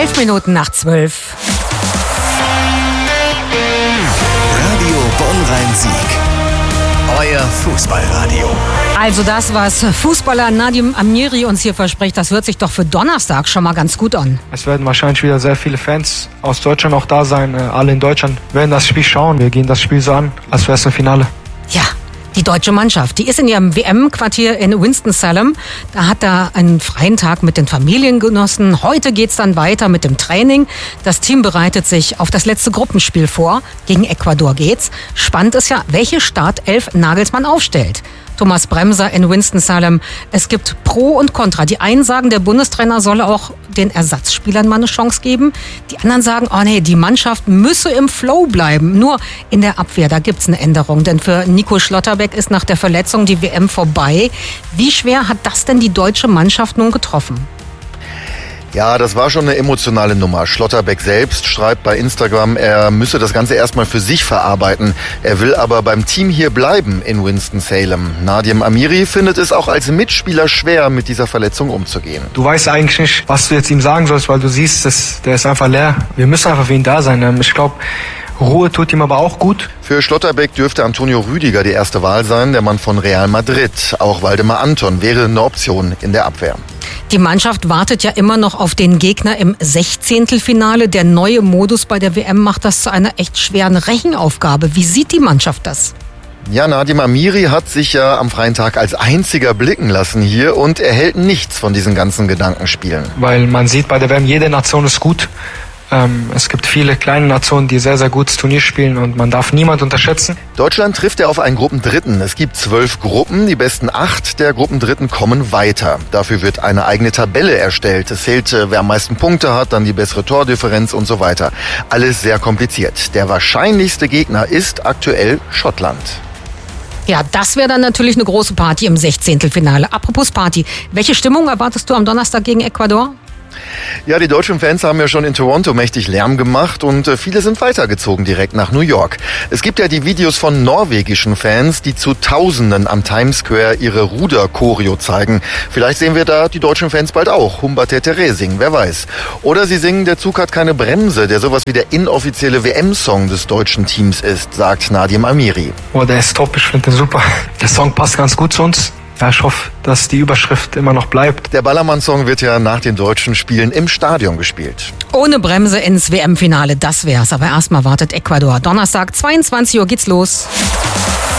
11:11. Radio Bonn-Rhein-Sieg. Euer Fußballradio. Also das, was Fußballer Nadim Amiri uns hier verspricht, das hört sich doch für Donnerstag schon mal ganz gut an. Es werden wahrscheinlich wieder sehr viele Fans aus Deutschland auch da sein. Alle in Deutschland werden das Spiel schauen. Wir gehen das Spiel so an, als wäre es ein Finale. Ja, die deutsche Mannschaft, die ist in ihrem WM-Quartier in Winston-Salem. Da hat er einen freien Tag mit den Familiengenossen. Heute geht's dann weiter mit dem Training. Das Team bereitet sich auf das letzte Gruppenspiel vor. Gegen Ecuador geht's. Spannend ist ja, welche Startelf Nagelsmann aufstellt. Thomas Bremser in Winston-Salem. Es gibt Pro und Contra. Die einen sagen, der Bundestrainer solle auch den Ersatzspielern mal eine Chance geben. Die anderen sagen, oh nee, die Mannschaft müsse im Flow bleiben. Nur in der Abwehr, da gibt's eine Änderung. Denn für Nico Schlotterbeck ist nach der Verletzung die WM vorbei. Wie schwer hat das denn die deutsche Mannschaft nun getroffen? Ja, das war schon eine emotionale Nummer. Schlotterbeck selbst schreibt bei Instagram, er müsse das Ganze erstmal für sich verarbeiten. Er will aber beim Team hier bleiben in Winston-Salem. Nadim Amiri findet es auch als Mitspieler schwer, mit dieser Verletzung umzugehen. Du weißt eigentlich nicht, was du jetzt ihm sagen sollst, weil du siehst, der ist einfach leer. Wir müssen einfach für ihn da sein. Ich glaube, Ruhe tut ihm aber auch gut. Für Schlotterbeck dürfte Antonio Rüdiger die erste Wahl sein, der Mann von Real Madrid. Auch Waldemar Anton wäre eine Option in der Abwehr. Die Mannschaft wartet ja immer noch auf den Gegner im 16. Der neue Modus bei der WM macht das zu einer echt schweren Rechenaufgabe. Wie sieht die Mannschaft das? Ja, Nadim Amiri hat sich ja am freien Tag als einziger blicken lassen hier und er hält nichts von diesen ganzen Gedankenspielen. Weil man sieht bei der WM, jede Nation ist gut. Es gibt viele kleine Nationen, die sehr, sehr gutes Turnier spielen und man darf niemand unterschätzen. Deutschland trifft ja auf einen Gruppendritten. Es gibt 12 Gruppen. Die besten 8 der Gruppendritten kommen weiter. Dafür wird eine eigene Tabelle erstellt. Es zählt, wer am meisten Punkte hat, dann die bessere Tordifferenz und so weiter. Alles sehr kompliziert. Der wahrscheinlichste Gegner ist aktuell Schottland. Ja, das wäre dann natürlich eine große Party im 16. Apropos Party, welche Stimmung erwartest du am Donnerstag gegen Ecuador? Ja, die deutschen Fans haben ja schon in Toronto mächtig Lärm gemacht und viele sind weitergezogen direkt nach New York. Es gibt ja die Videos von norwegischen Fans, die zu Tausenden am Times Square ihre Ruder-Choreo zeigen. Vielleicht sehen wir da die deutschen Fans bald auch Humberto singen, wer weiß. Oder sie singen Der Zug hat keine Bremse, der sowas wie der inoffizielle WM-Song des deutschen Teams ist, sagt Nadim Amiri. Oh, der ist top, ich finde den super. Der Song passt ganz gut zu uns. Ja, ich hoffe, dass die Überschrift immer noch bleibt. Der Ballermann-Song wird ja nach den deutschen Spielen im Stadion gespielt. Ohne Bremse ins WM-Finale, das wär's. Aber erstmal wartet Ecuador. Donnerstag, 22 Uhr geht's los.